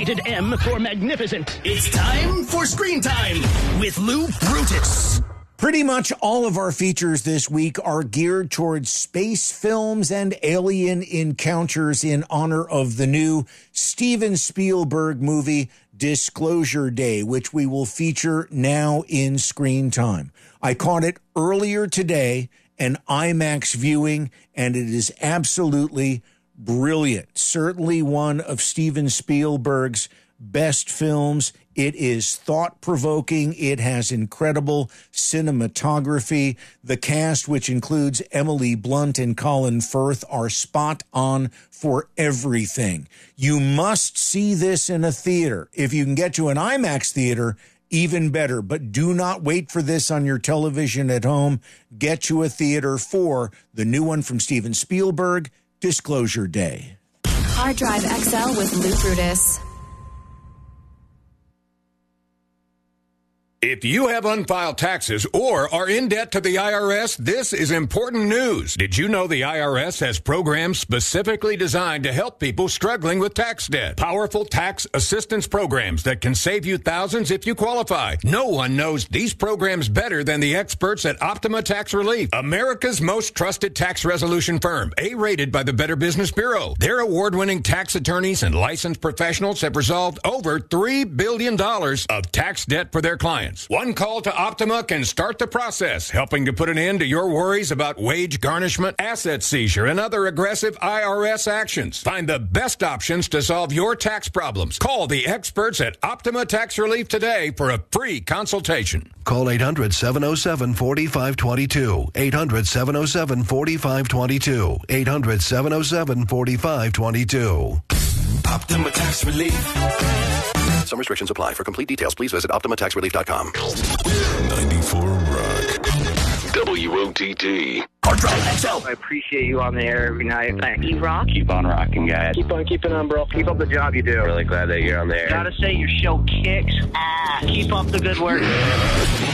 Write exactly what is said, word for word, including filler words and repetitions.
Rated M for magnificent. It's time for Screen Time with Lou Brutus. Pretty much all of our features this week are geared towards space films and alien encounters in honor of the new Steven Spielberg movie, Disclosure Day, which we will feature now in Screen Time. I caught it earlier today, an IMAX viewing, and it is absolutely brilliant. Certainly one of Steven Spielberg's best films. It is thought-provoking. It has incredible cinematography. The cast, which includes Emily Blunt and Colin Firth, are spot on for everything. You must see this in a theater. If you can get to an IMAX theater, even better. But do not wait for this on your television at home. Get to a theater for the new one from Steven Spielberg, Disclosure Day. Hard Drive X L with Lou Brutus. If you have unfiled taxes or are in debt to the I R S, this is important news. Did you know the I R S has programs specifically designed to help people struggling with tax debt? Powerful tax assistance programs that can save you thousands if you qualify. No one knows these programs better than the experts at Optima Tax Relief, America's most trusted tax resolution firm, A-rated by the Better Business Bureau. Their award-winning tax attorneys and licensed professionals have resolved over three billion dollars of tax debt for their clients. One call to Optima can start the process, helping to put an end to your worries about wage garnishment, asset seizure, and other aggressive I R S actions. Find the best options to solve your tax problems. Call the experts at Optima Tax Relief today for a free consultation. Call eight hundred, seven oh seven, four five two two. eight hundred, seven oh seven, four five two two. eight hundred, seven oh seven, four five two two. Optima Tax Relief. Some restrictions apply. For complete details, please visit optima tax relief dot com. ninety-four Rock. W O T T. Hard Drive X L. I appreciate you on the air every night. Thanks. You rock. Keep on rocking, guys. Keep on keeping on, bro. Keep up the job you do. Really glad that you're on the air. Gotta say, your show kicks ass. Keep up the good work.